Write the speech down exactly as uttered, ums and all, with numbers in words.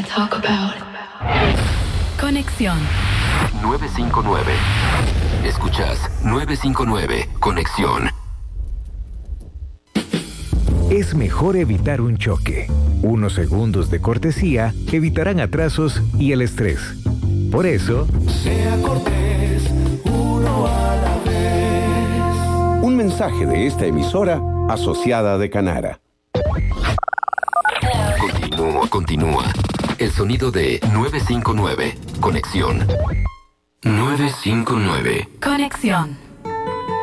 talk about. Conexión. nueve cinco nueve. Escuchas nueve cinco nueve. Conexión. Es mejor evitar un choque. Unos segundos de cortesía evitarán atrasos y el estrés. Por eso, sea cortés, uno a la vez. Un mensaje de esta emisora asociada de Canara. Continúa, continúa. El sonido de nueve cinco nueve. Conexión. nueve cinco nueve. Conexión.